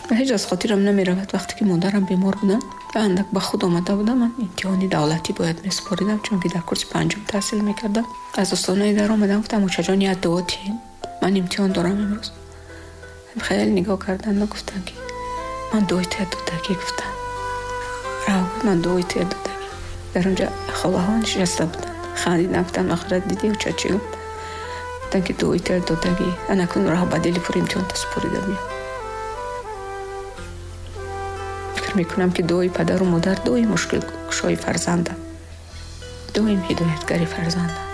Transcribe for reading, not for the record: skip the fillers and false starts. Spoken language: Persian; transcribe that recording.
هیچ از خاطرم نمیرود وقتی که مادرم بیمار بودن و اندک به خود آمده بودم، من امتحانی دولتی باید میسپاریدم چون که در کورس پنجم تحصیل میکردم. از دوستانای در آمدن گفتم اوچا جان یاد دوتین، من امتحان دارم امروز. خیلی نگاه کردن و گفتن که من دویت دودکی. گفتم من دویت دودکی. در اونجا خاله ها نشسته بودن خندیدن، گفتن آخرت دیدی اوچا چی؟ گفتن که دویت دودکی انکون راه بدلی پر امتحان تسپاریدم. میکنم که دوی پدر و مادر دوی مشکل کشای فرزندم، دویم هدایتگری فرزندم.